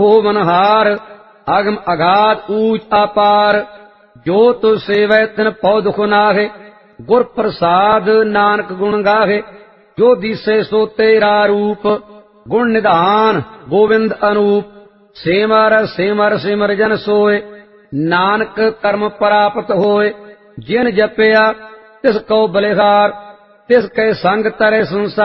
होवनहार अगम अगाध ऊंच अपार। जो तुझ सेवै तिन पौ दुख नाहे, गुर प्रसाद नानक गुण गाहे। जो दिसे सो तेरा रूप, गुण निधान गोविंद अनूप। सिमर सिमर सिमर जन सोय, नानक कर्म प्राप्त होय। जिन जपया तिस को बलिहार, तिस कै संग तरे संसार।